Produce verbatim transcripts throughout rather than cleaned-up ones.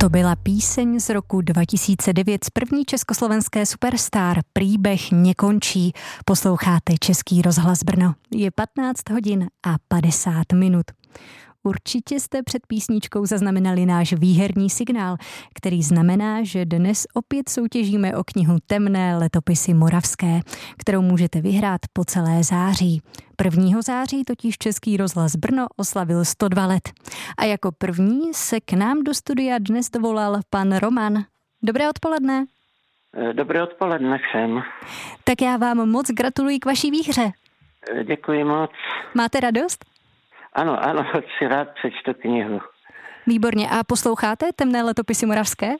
To byla píseň z roku dva tisíce devět z první československé Superstar Příběh nekončí. Posloucháte Český rozhlas Brno. Je patnáct hodin a padesát minut. Určitě jste před písničkou zaznamenali náš výherní signál, který znamená, že dnes opět soutěžíme o knihu Temné letopisy moravské, kterou můžete vyhrát po celé září. prvního září totiž Český rozhlas Brno oslavil sto dva let. A jako první se k nám do studia dnes dovolal pan Roman. Dobré odpoledne. Dobré odpoledne všem. Tak já vám moc gratuluji k vaší výhře. Děkuji moc. Máte radost? Ano, ano, si rád přečtu knihu. Výborně. A posloucháte Temné letopisy moravské?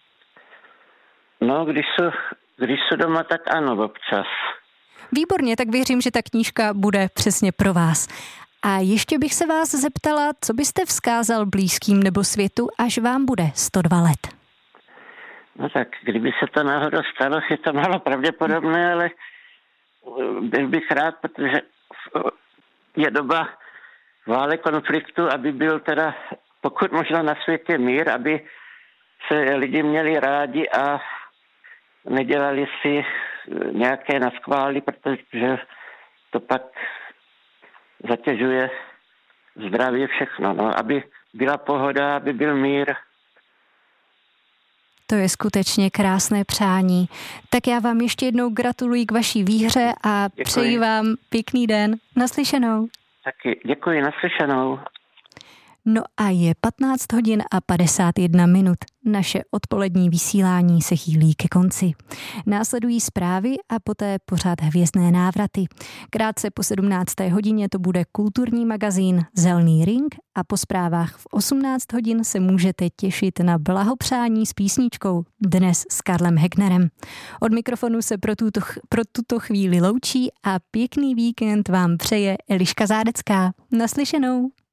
No, když jsou, když jsou doma, tak ano, občas. Výborně, tak věřím, že ta knížka bude přesně pro vás. A ještě bych se vás zeptala, co byste vzkázal blízkým nebo světu, až vám bude sto dva let? No tak, kdyby se to náhodou stalo, je to málo pravděpodobné, ale byl bych rád, protože je doba válek, konfliktu, aby byl teda pokud možno na světě mír, aby se lidi měli rádi a nedělali si nějaké naschvály, protože to pak zatěžuje zdraví všechno. No, aby byla pohoda, aby byl mír. To je skutečně krásné přání. Tak já vám ještě jednou gratuluji k vaší výhře a děkuji. Přeji vám pěkný den. Naslyšenou. Taky děkuji, naslyšenou. No a je patnáct hodin a padesát jedna minut. Naše odpolední vysílání se chýlí ke konci. Následují zprávy a poté pořád hvězdné návraty. Krátce po sedmnácté hodině to bude kulturní magazín Zelný ring a po zprávách v osmnáct hodin se můžete těšit na blahopřání s písničkou Dnes s Karlem Hegnerem. Od mikrofonu se pro tuto, pro tuto chvíli loučí a pěkný víkend vám přeje Eliška Zádecká. Naslyšenou.